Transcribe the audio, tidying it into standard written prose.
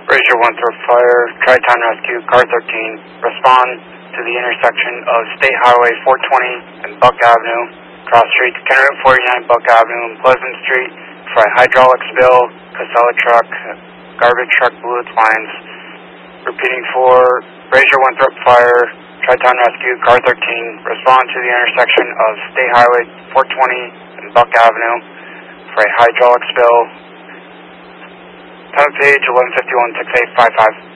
Brazier Winthrop Fire, Tri-Town Rescue, Car 13, respond to the intersection of State Highway 420 and Buck Avenue, cross streets County Route 49, Buck Avenue, and Pleasant Street for a hydraulic spill, Casella truck, garbage truck blew its lines. Repeating for Brazier Winthrop Fire, Tri-Town Rescue, Car 13, respond to the intersection of State Highway 420 and Buck Avenue for a hydraulic spill. Time of page 11:51, 6855.